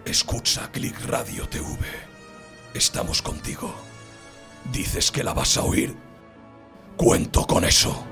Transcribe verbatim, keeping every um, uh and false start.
Escucha Click Radio T V. Estamos contigo. ¿Dices que la vas a oír? Cuento con eso.